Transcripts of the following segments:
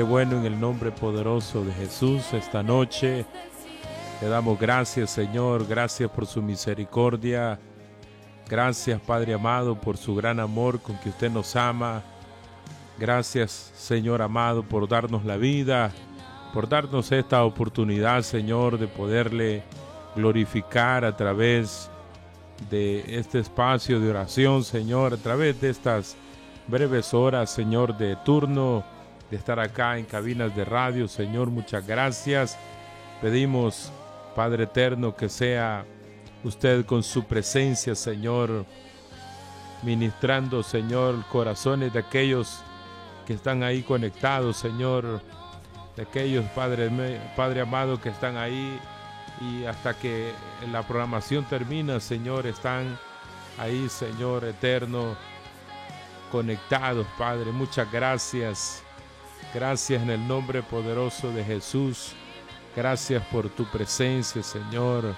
Padre bueno, en el nombre poderoso de Jesús, esta noche te damos gracias, Señor, gracias por su misericordia. Gracias, Padre amado, por su gran amor con que usted nos ama. Gracias, Señor amado, por darnos la vida, por darnos esta oportunidad, Señor, de poderle glorificar a través de este espacio de oración, Señor, a través de estas breves horas, Señor, de turno, de estar acá en cabinas de radio. Señor, muchas gracias. Pedimos, Padre eterno, que sea usted con su presencia, Señor, ministrando, Señor, corazones de aquellos que están ahí conectados, Señor, de aquellos, Padre amado, que están ahí y hasta que la programación termina, Señor, están ahí, Señor eterno, conectados, Padre. Muchas gracias. Gracias en el nombre poderoso de Jesús. Gracias por tu presencia, Señor.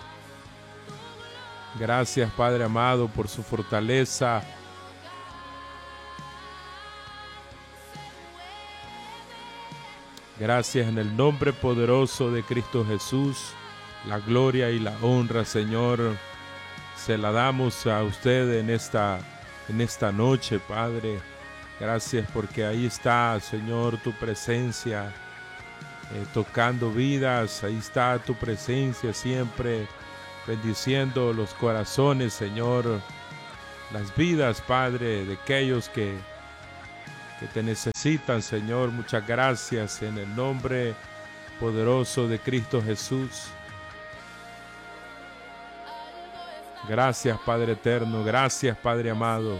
Gracias, Padre amado, por su fortaleza. Gracias en el nombre poderoso de Cristo Jesús. La gloria y la honra, Señor, se la damos a usted en esta noche, Padre. Gracias porque ahí está, Señor, tu presencia tocando vidas. Ahí está tu presencia siempre bendiciendo los corazones, Señor, las vidas, Padre, de aquellos que te necesitan, Señor. Muchas gracias en el nombre poderoso de Cristo Jesús. Gracias, Padre eterno. Gracias, Padre amado.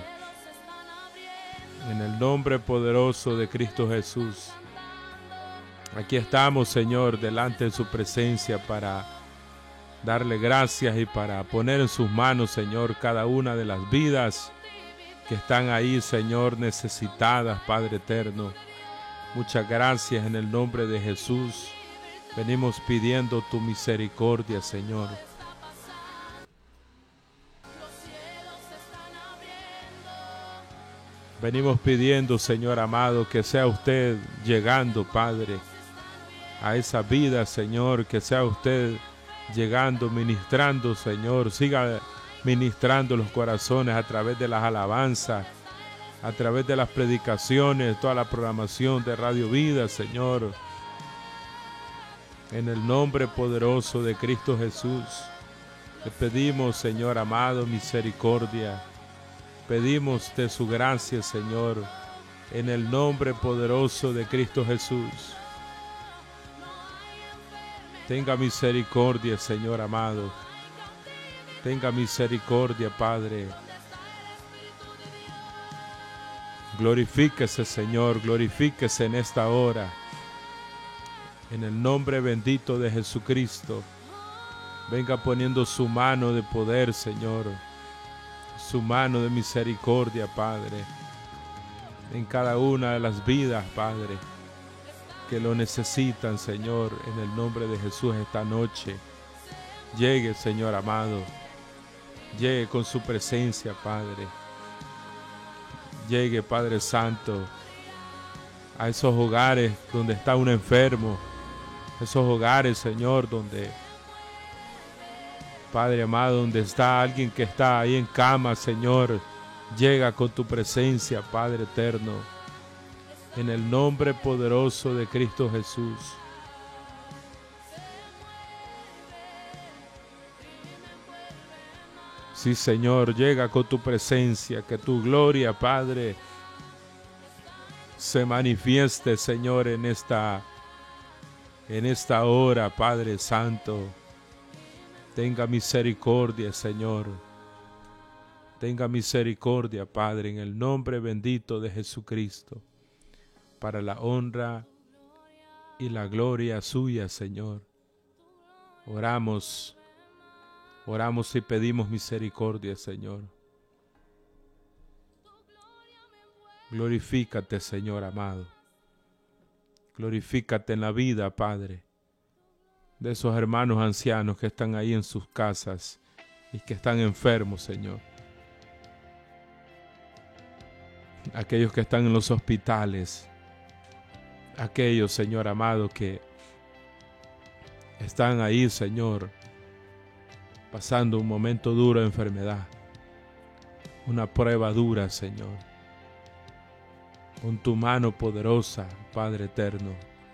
En el nombre poderoso de Cristo Jesús. Aquí estamos, Señor, delante de su presencia para darle gracias y para poner en sus manos, Señor, cada una de las vidas que están ahí, Señor, necesitadas, Padre eterno. Muchas gracias en el nombre de Jesús. Venimos pidiendo tu misericordia, Señor. Venimos pidiendo, Señor amado, que sea usted llegando, Padre, a esa vida, Señor, que sea usted llegando, ministrando, Señor. Siga ministrando los corazones a través de las alabanzas, a través de las predicaciones, toda la programación de Radio Vida, Señor. En el nombre poderoso de Cristo Jesús, te pedimos, Señor amado, misericordia. Pedimos de su gracia, Señor, en el nombre poderoso de Cristo Jesús. Tenga misericordia, Señor amado. Tenga misericordia, Padre. Glorifíquese, Señor, glorifíquese en esta hora. En el nombre bendito de Jesucristo. Venga poniendo su mano de poder, Señor. Su mano de misericordia, Padre, en cada una de las vidas, Padre, que lo necesitan, Señor, en el nombre de Jesús esta noche. Llegue, Señor amado, llegue con su presencia, Padre. Llegue, Padre Santo, a esos hogares donde está un enfermo, esos hogares, Señor, donde, Padre amado, donde está alguien que está ahí en cama, Señor, llega con tu presencia, Padre eterno, en el nombre poderoso de Cristo Jesús. Sí, Señor, llega con tu presencia, que tu gloria, Padre, se manifieste, Señor, en esta hora, Padre Santo. Tenga misericordia, Señor. Tenga misericordia, Padre, en el nombre bendito de Jesucristo, para la honra y la gloria suya, Señor. Oramos y pedimos misericordia, Señor. Glorifícate, Señor amado. Glorifícate en la vida, Padre, de esos hermanos ancianos que están ahí en sus casas y que están enfermos, Señor. Aquellos que están en los hospitales, aquellos, Señor amado, que están ahí, Señor, pasando un momento duro de enfermedad, una prueba dura, Señor. Con tu mano poderosa, Padre eterno.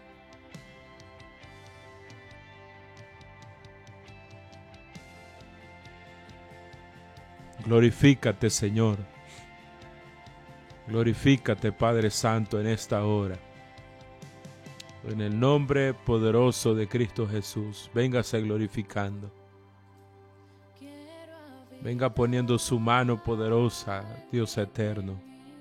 Glorifícate, Señor. Glorifícate, Padre Santo, en esta hora. En el nombre poderoso de Cristo Jesús, véngase glorificando. Venga poniendo su mano poderosa, Dios eterno.